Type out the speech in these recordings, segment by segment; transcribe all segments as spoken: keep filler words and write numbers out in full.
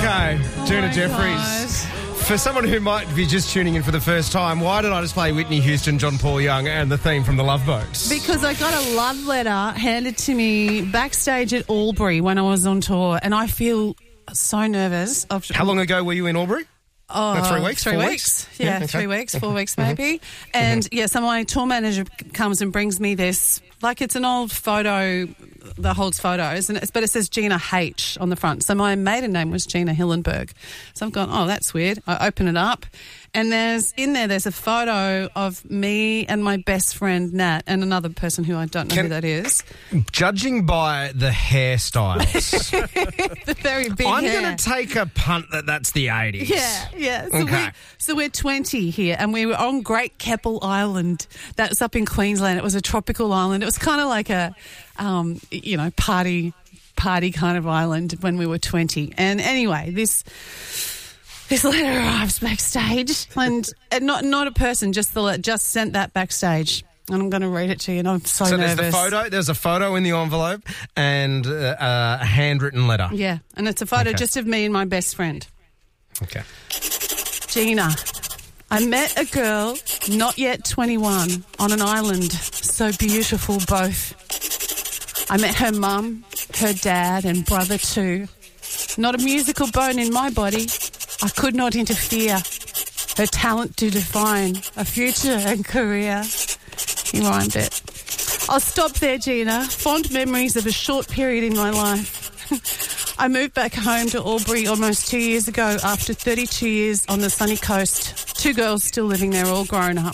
Okay, Oh Gina my Jeffries. For someone who might be just tuning in for the first time, why did I just play Whitney Houston, John Paul Young and the theme from The Love Boats? Because I got a love letter handed to me backstage at Albury when I was on tour, and I feel so nervous. Of, How long ago were you in Albury? Oh, Uh, three weeks? Three Four weeks? weeks? Yeah, Yeah, okay. three weeks, four weeks maybe. And yeah, so my tour manager comes and brings me this, like it's an old photo that holds photos, and it's, but it says Gina H on the front. So my maiden name was Gina Hillenberg. So I've gone, oh, that's weird. I open it up, and there's in there, there's a photo of me and my best friend Nat and another person who I don't know Can- who that is. Judging by the hairstyles, The very big I'm hair. going to take a punt that that's the eighties. Yeah, yeah. So, Okay. we, so we're twenty here, and we were on Great Keppel Island. That's up in Queensland. It was a tropical island. It was kind of like a, um, you know, party, party kind of island when we were twenty. And anyway, this this letter arrives backstage, and, and not not a person, just the le- just sent that backstage. And I'm going to read it to you, and I'm so, So nervous. there's the photo, there's a photo in the envelope and uh, a handwritten letter. Yeah, and it's a photo Okay. just of me and my best friend. Okay. Gina, I met a girl, not yet twenty-one, on an island, so beautiful both. I met her mum, her dad and brother too. Not a musical bone in my body. I could not interfere. Her talent to define a future and career. He rhymed it. I'll stop there, Gina. Fond memories of a short period in my life. I moved back home to Albury almost two years ago after thirty-two years on the sunny coast. Two girls still living there, all grown up.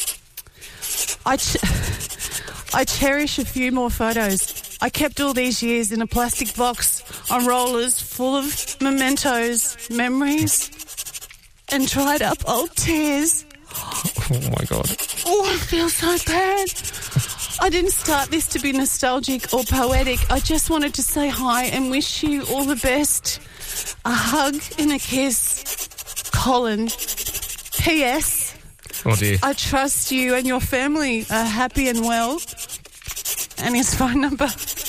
I, ch- I cherish a few more photos. I kept all these years in a plastic box on rollers full of mementos, memories, and dried up old tears. Oh, my God. Oh, I feel so bad. I didn't start this to be nostalgic or poetic. I just wanted to say hi and wish you all the best. A hug and a kiss. Colin. P S. Oh, dear. I trust you and your family are happy and well. And his phone number.